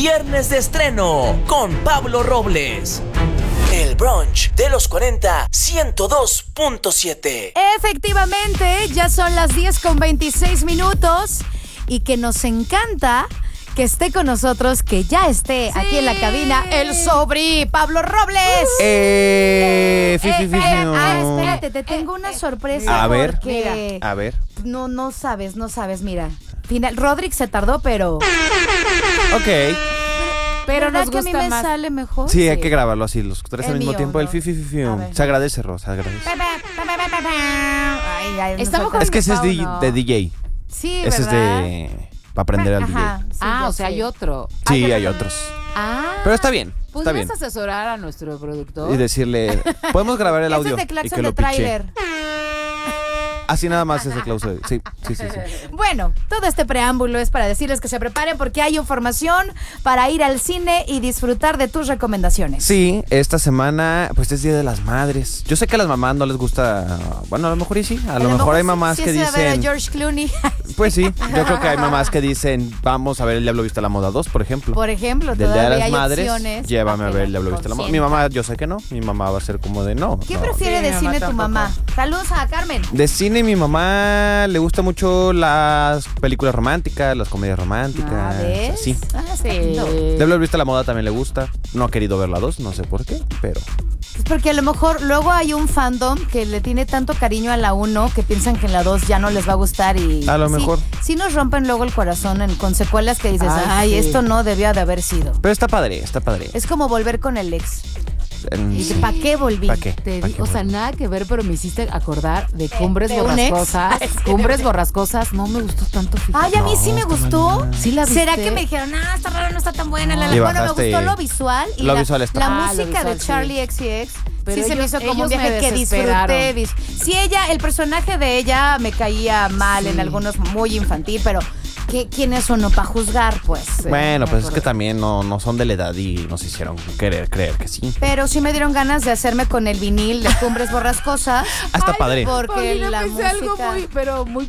Viernes de estreno con Pablo Robles. El brunch de los 40, 102.7. Efectivamente, ya son las 10:26 y que nos encanta que esté con nosotros, que ya esté aquí en la cabina, el sobri Pablo Robles. Espérate, te tengo una sorpresa. A ver, porque a ver. No sabes, mira. Rodrick se tardó, pero... Ok. Pero nos que a mí gusta me más. sale mejor. Sí, hay que grabarlo así, los tres al El mismo mío, tiempo. ¿no? El fifififium. A ver. Se agradece, Rosa, se agradece. Ay, Está nos mejor Es que ese es Pau, de, ¿no? de DJ. Sí, Ese es ¿verdad? de... para aprender al Ajá, DJ. sí, Ah, ya o sea, sé. hay otro. Sí, hay otros. Ah. Pero está bien, está bien. ¿Podrías asesorar a nuestro productor? Y decirle, podemos grabar el Ese audio es de y claxon que lo de piche. tráiler. Así nada más es el clauso. Sí. Bueno, todo este preámbulo es para decirles que se preparen porque hay información para ir al cine y disfrutar de tus recomendaciones. Sí, esta semana pues es Día de las Madres. Yo sé que a las mamás no les gusta, bueno, a lo mejor y sí, a lo mejor hay mamás sí, que sí, a ver a dicen, George Clooney. pues sí, yo creo que hay mamás que dicen, vamos a ver El Diablo Viste a la Moda 2, por ejemplo. Por ejemplo, Del Día de todavía las hay Madres, opciones. llévame a para ver que El Diablo Viste a la Moda. Mi consientan. mamá, yo sé que no, mi mamá va a ser como de no. ¿Qué no. prefiere Sí, de mi cine mamá tu tampoco. mamá? Saludos a Carmen. De cine mi mamá le gusta mucho las películas románticas, las comedias románticas. ¿Ves? Así. Está lindo. Diablo Viste a la Moda también le gusta. No ha querido ver la 2, no sé por qué, pero... Es porque a lo mejor luego hay un fandom que le tiene tanto cariño a la 1 que piensan que en la 2 ya no les va a gustar y... A lo sí, mejor. Sí nos rompen luego el corazón con secuelas que dices, ay, sí. esto no debía de haber sido. Pero está padre, está padre. Es como volver con el ex. Y dice, Sí. ¿para qué volví? ¿Pa' qué? Te ¿Pa' di- qué o sea, volví? nada que ver, pero me hiciste acordar de Cumbres ¿de un ex? Borrascosas. Ay, sí, Cumbres de- Borrascosas no me gustó tanto, fíjate. Ay, a mí sí me está gustó. mal. ¿Sí la viste? ¿Será que me dijeron, está raro, no está tan buena? Y Bueno, me bajaste- gustó lo visual y lo la, visual está. la Ah, lo música visual, de sí. Charlie XCX. Pero Sí, se me hizo como un ellos viaje me que desesperaron. disfruté. Sí, el personaje de ella me caía mal en algunos, muy infantil, pero ¿quién es uno para juzgar, pues? Bueno, me pues es que acuerdo. también no son de la edad y nos hicieron creer que sí. Pero sí me dieron ganas de hacerme con el vinil de Cumbres Borrascosas. Ah, está padre. Porque Paulina, la pensé música... algo muy